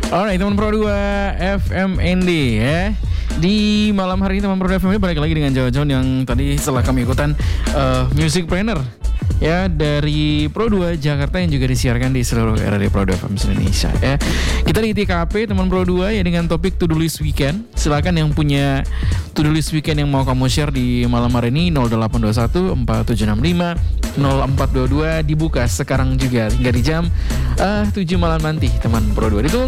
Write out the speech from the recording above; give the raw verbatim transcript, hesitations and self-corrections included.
Alright, teman Pro dua F M N D ya. Di malam hari ini teman Pro dua F M N D balik lagi dengan Jawa John yang tadi setelah kami ikutan uh, Music Planner ya dari Pro dua Jakarta yang juga disiarkan di seluruh era di Pro dua F M Indonesia ya. Kita di T K P teman Pro dua ya dengan topik to do list weekend. Silakan yang punya to do list weekend yang mau kamu share di malam hari ini nol delapan dua satu empat tujuh enam lima nol empat dua dua dibuka sekarang juga hingga di jam uh, tujuh malam nanti teman Pro dua. Ditunggu